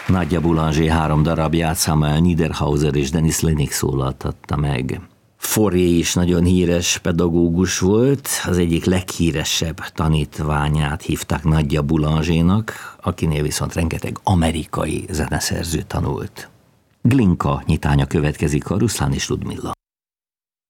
Nadia Boulanger 3 darabját Samuel Niederhauser és Denis Lenig szólaltatta meg. Fauré is nagyon híres pedagógus volt, az egyik leghíresebb tanítványát hívták Nadia Boulangernak, akinél viszont rengeteg amerikai zeneszerző tanult. Glinka nyitánya következik, a Ruszlán és Ludmilla.